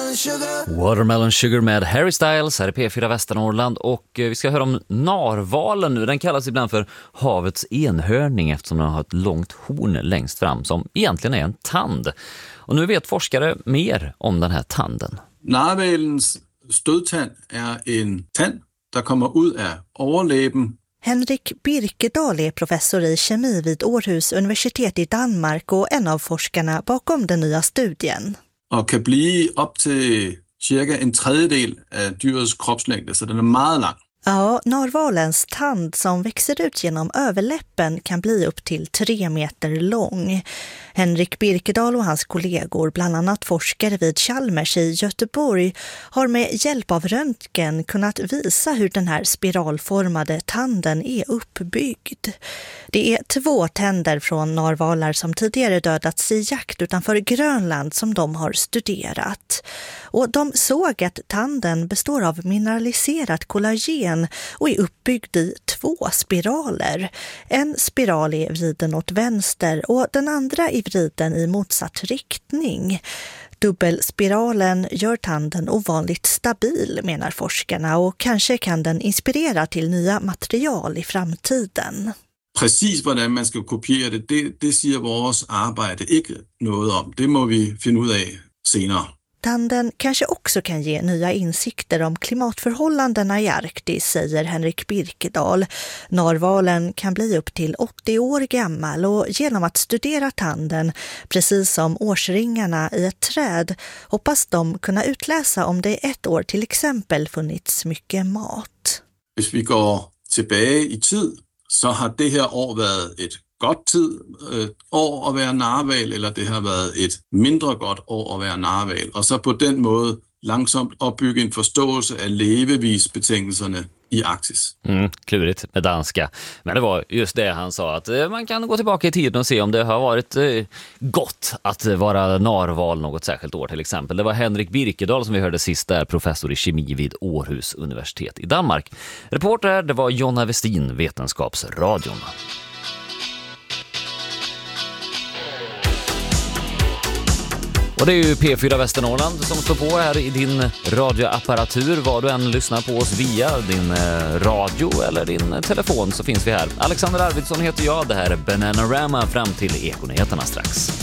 Watermelon Sugar med Harry Styles här i P4 Västernorrland, och vi ska höra om narvalen nu. Den kallas ibland för havets enhörning eftersom den har ett långt horn längst fram som egentligen är en tand. Och nu vet forskare mer om den här tanden. Narvalens stødtand är en tand der kommer ut av överläppen. Henrik Birkedal är professor i kemi vid Århus universitet i Danmark och en av forskarna bakom den nya studien. Och kan bli upp till cirka en tredjedel av dyrets kroppslängd, så den är mycket lång. Ja, narvalens tand som växer ut genom överläppen kan bli upp till 3 meter lång. Henrik Birkedal och hans kollegor, bland annat forskare vid Chalmers i Göteborg, har med hjälp av röntgen kunnat visa hur den här spiralformade tanden är uppbyggd. Det är 2 tänder från narvalar som tidigare dödats i jakt utanför Grönland som de har studerat. Och de såg att tanden består av mineraliserat kollagen och är uppbyggd i 2 spiraler. En spiral är vriden åt vänster och den andra är vriden i motsatt riktning. Dubbelspiralen gör tanden ovanligt stabil, menar forskarna, och kanske kan den inspirera till nya material i framtiden. Precis hvordan man ska kopiera det säger vårt arbete inte något om. Det må vi finna ut av senare. Tanden kanske också kan ge nya insikter om klimatförhållandena i Arktis, säger Henrik Birkedal. Narvalen kan bli upp till 80 år gammal och genom att studera tanden, precis som årsringarna i ett träd, hoppas de kunna utläsa om det ett år till exempel funnits mycket mat. Om vi går tillbaka i tid så har det här år varit ett gott år att vara narval, eller det har varit ett mindre gott år att vara narval. Och så på den måten långsamt uppbygga en förståelse av levevisbetingelserna i Arktis. Klurigt med danska. Men det var just det han sa, att man kan gå tillbaka i tiden och se om det har varit gott att vara narval något särskilt år till exempel. Det var Henrik Birkedal som vi hörde sist där, professor i kemi vid Århus universitet i Danmark. Reporter, det var Jonna Westin, Vetenskapsradion. Och det är ju P4 Västernorrland som står på här i din radioapparatur. Var du än lyssnar på oss via din radio eller din telefon så finns vi här. Alexander Arvidsson heter jag. Det här är Bananarama fram till Ekonyheterna strax.